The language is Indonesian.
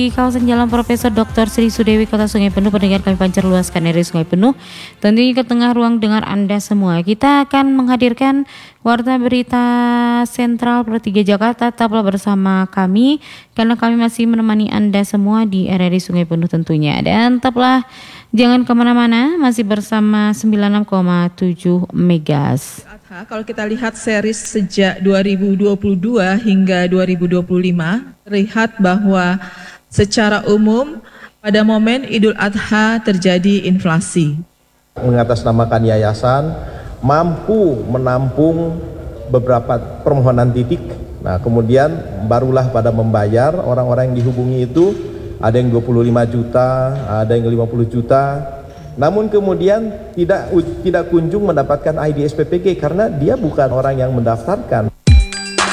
di kawasan Jalan Profesor Dr. Sri Sudewi, Kota Sungai Penuh. Pendengar kami pancar luaskan dari Sungai Penuh, tentunya ke tengah ruang dengar Anda semua. Kita akan menghadirkan Warta Berita Sentral Per 3 Jakarta. Tetaplah bersama kami karena kami masih menemani Anda semua di RRI Sungai Penuh tentunya. Dan tetaplah jangan kemana-mana, masih bersama 96,7 Megas. Kalau kita lihat series sejak 2022 hingga 2025, terlihat bahwa secara umum pada momen Idul Adha terjadi inflasi. Mengatasnamakan yayasan mampu menampung beberapa permohonan titik. Nah, kemudian barulah pada membayar orang-orang yang dihubungi itu, ada yang 25 juta, ada yang 50 juta. Namun kemudian tidak kunjung mendapatkan ID SPPG karena dia bukan orang yang mendaftarkan.